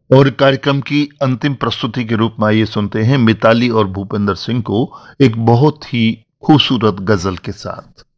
और कार्यक्रम की अंतिम प्रस्तुति के रूप में आइए सुनते हैं मिताली और भूपेंद्र सिंह को एक बहुत ही खूबसूरत गजल के साथ।